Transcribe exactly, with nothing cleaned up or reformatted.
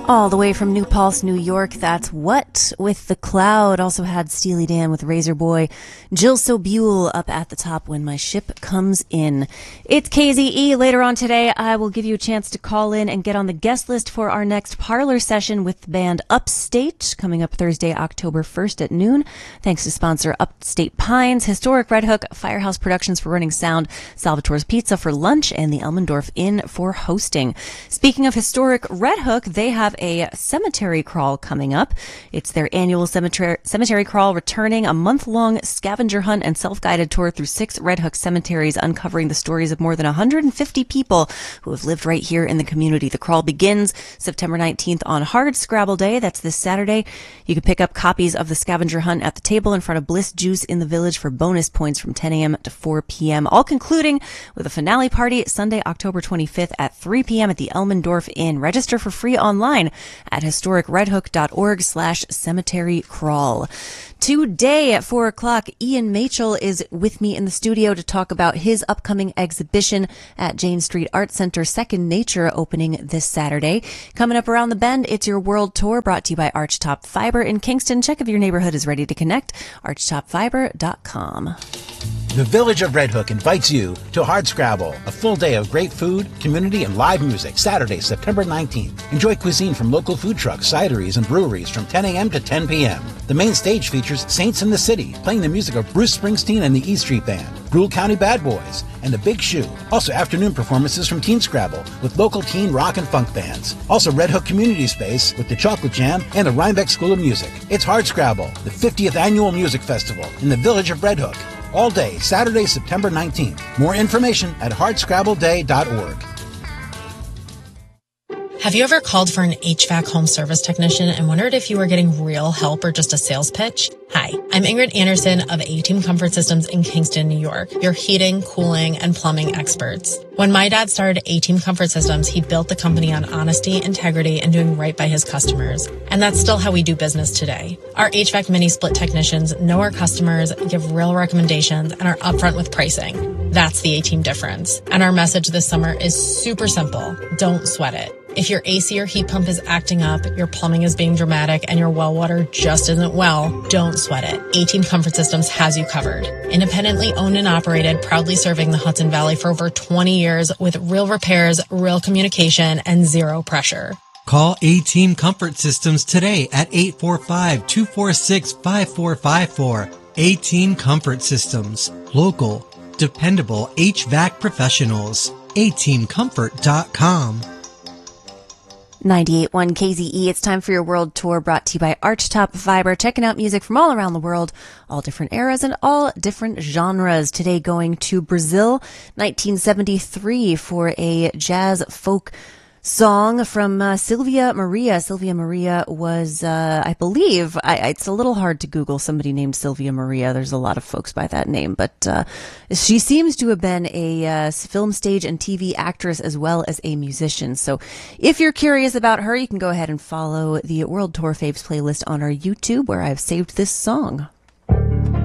All the way from New Paltz, New York, that's What with the Cloud. Also had Steely Dan with Razor Boy. Jill Sobule up at the top, When My Ship Comes In. It's K Z E. Later on today, I will give you a chance to call in and get on the guest list for our next parlor session with the band Upstate, coming up Thursday, October first at noon. Thanks to sponsor Upstate Pines, Historic Red Hook, Firehouse Productions for running sound, Salvatore's Pizza for lunch, and the Elmendorf Inn for hosting. Speaking of Historic Red Hook, they have a cemetery crawl coming up. It's their annual cemetery cemetery crawl, returning a month-long scavenger hunt and self-guided tour through six Red Hook cemeteries, uncovering the stories of more than one hundred fifty people who have lived right here in the community. The crawl begins September nineteenth on Hard Scrabble Day. That's this Saturday. You can pick up copies of the scavenger hunt at the table in front of Bliss Juice in the Village for bonus points from ten a.m. to four p.m., all concluding with a finale party Sunday, October twenty-fifth at three p.m. at the Elmendorf Inn. Register for free online at historic red hook dot org slash cemetery crawl. Today at four o'clock, Ian Machel is with me in the studio to talk about his upcoming exhibition at Jane Street Art Center, Second Nature, opening this Saturday. Coming up around the bend, it's your World Tour, brought to you by Archtop Fiber in Kingston. Check if your neighborhood is ready to connect, archtop fiber dot com. The Village of Red Hook invites you to Hard Scrabble, a full day of great food, community, and live music, Saturday, September nineteenth. Enjoy cuisine from local food trucks, cideries, and breweries from ten a.m. to ten p.m. The main stage features Saints in the City, playing the music of Bruce Springsteen and the E Street Band, Brule County Bad Boys, and The Big Shoe. Also afternoon performances from Teen Scrabble with local teen rock and funk bands. Also Red Hook Community Space with the Chocolate Jam and the Rhinebeck School of Music. It's Hard Scrabble, the fiftieth Annual Music Festival in the Village of Red Hook. All day, Saturday, September nineteenth. More information at hard scrabble day dot org. Have you ever called for an H V A C home service technician and wondered if you were getting real help or just a sales pitch? Hi, I'm Ingrid Anderson of A-Team Comfort Systems in Kingston, New York, your heating, cooling, and plumbing experts. When my dad started A-Team Comfort Systems, he built the company on honesty, integrity, and doing right by his customers. And that's still how we do business today. Our H V A C mini-split technicians know our customers, give real recommendations, and are upfront with pricing. That's the A-Team difference. And our message this summer is super simple. Don't sweat it. If your A C or heat pump is acting up, your plumbing is being dramatic, and your well water just isn't well, don't sweat it. A-Team Comfort Systems has you covered. Independently owned and operated, proudly serving the Hudson Valley for over twenty years with real repairs, real communication, and zero pressure. Call A-Team Comfort Systems today at eight four five, two four six, five four five four. A-Team Comfort Systems. Local, dependable H V A C professionals. a team comfort dot com. ninety-eight point one K Z E. It's time for your World Tour, brought to you by Archtop Fiber, checking out music from all around the world, all different eras and all different genres. Today going to Brazil, nineteen seventy-three, for a jazz folk song from uh, Sylvia Maria. Sylvia Maria was, uh, I believe, I, it's a little hard to Google somebody named Sylvia Maria. There's a lot of folks by that name, but uh, she seems to have been a uh, film, stage, and T V actress as well as a musician. So if you're curious about her, you can go ahead and follow the World Tour Faves playlist on our YouTube, where I've saved this song.